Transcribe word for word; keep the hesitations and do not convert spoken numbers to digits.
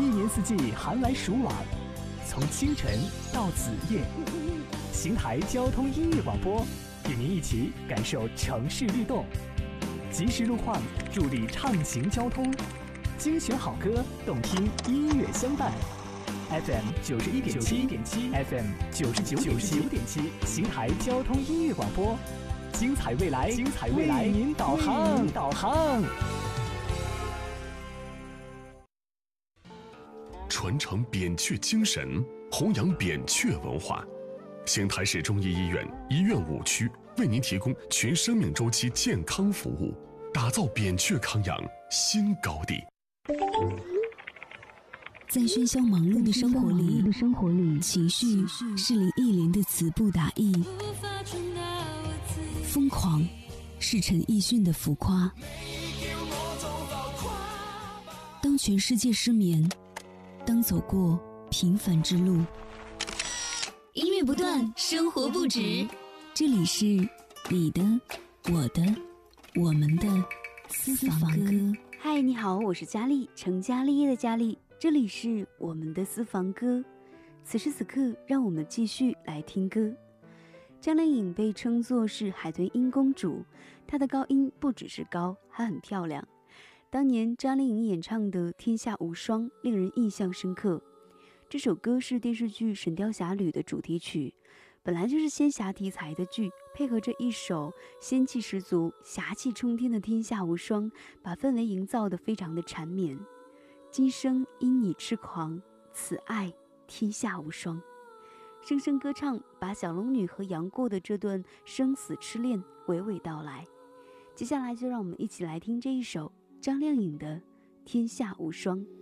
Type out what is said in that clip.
一年四季寒来暑往，从清晨到子夜，邢台交通音乐广播与您一起感受城市律动，及时路况助力畅行交通，精选好歌，动听音乐相伴。F M 九十一点七，F M 九十九点七，邢台交通音乐广播，精彩未来，精彩未来，为您导航，导航。 传承扁鹊精神，弘扬扁鹊文化。邢台市中医医院医院五区为您提供全生命周期健康服务，打造扁鹊康养新高地。 在喧嚣忙碌的生活里，生活里情绪是李忆莲的词不达意，疯狂是陈奕迅的浮夸。当全世界失眠，当走过平凡之路，音乐不断，生活不止。这里是你的、我的、我们的私房歌。 嗨，你好，我是佳丽，成家立业的佳丽。这里是我们的私房歌，此时此刻，让我们继续来听歌。张靓颖被称作是海豚音公主，她的高音不只是高，还很漂亮。当年张靓颖演唱的《天下无双》令人印象深刻。这首歌是电视剧《神雕侠侣》的主题曲，本来就是仙侠题材的剧，配合着一首仙气十足、侠气冲天的《天下无双》，把氛围营造得非常的缠绵。今生因你痴狂，此爱天下无双。声声歌唱，把小龙女和杨过的这段生死痴恋娓娓道来。接下来就让我们一起来听这一首张靓颖的《天下无双》。